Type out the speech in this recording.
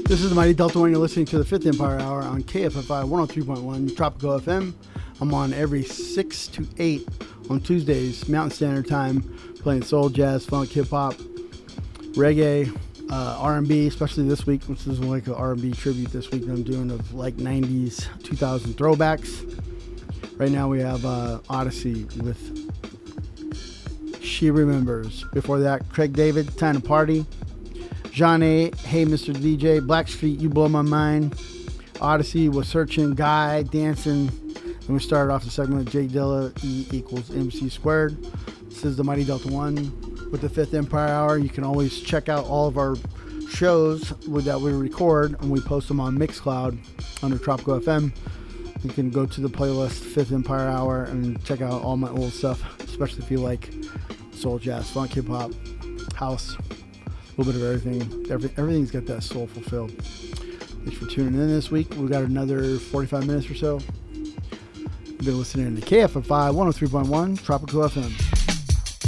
This is the Mighty Delta One. You're listening to the Fifth Empire Hour on KFFI 103.1 Tropical FM. I'm on every 6 to 8 on Tuesdays, Mountain Standard Time, playing soul, jazz, funk, hip-hop, reggae, R&B, especially this week, which is like an R&B tribute this week that I'm doing of like 90s, 2000 throwbacks. Right now we have Odyssey with She Remembers. Before that, Craig David, Time to Party. John A, Hey Mr. DJ, Blackstreet, You Blow My Mind. Odyssey was Searching, Guy, Dancing. And we started off the segment with Jay Dilla, E equals MC squared. This is the Mighty Delta One with the Fifth Empire Hour. You can always check out all of our shows that we record, and we post them on Mixcloud under Tropical FM. You can go to the playlist Fifth Empire Hour and check out all my old stuff, especially if you like soul, jazz, funk, hip hop, house. A little bit of everything. Everything's got that soulful feel. Thanks for tuning in this week. We've got another 45 minutes or so. You've been listening to KFFI 103.1 Tropical FM.